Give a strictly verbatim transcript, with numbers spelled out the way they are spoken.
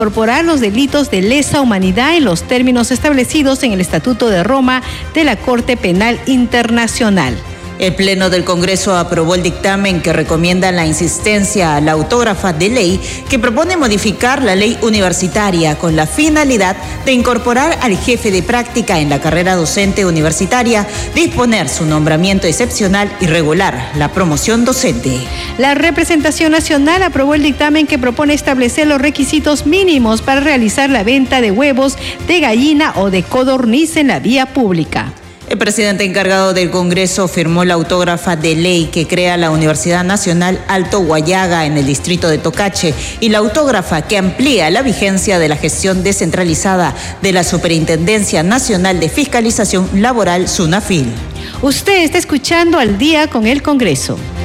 incorporar los delitos de lesa humanidad en los términos establecidos en el Estatuto de Roma de la Corte Penal Internacional. El Pleno del Congreso aprobó el dictamen que recomienda la insistencia a la autógrafa de ley que propone modificar la ley universitaria con la finalidad de incorporar al jefe de práctica en la carrera docente universitaria, disponer su nombramiento excepcional y regular la promoción docente. La representación nacional aprobó el dictamen que propone establecer los requisitos mínimos para realizar la venta de huevos de gallina o de codorniz en la vía pública. El presidente encargado del Congreso firmó la autógrafa de ley que crea la Universidad Nacional Alto Huallaga en el distrito de Tocache y la autógrafa que amplía la vigencia de la gestión descentralizada de la Superintendencia Nacional de Fiscalización Laboral, SUNAFIL. Usted está escuchando Al Día con el Congreso.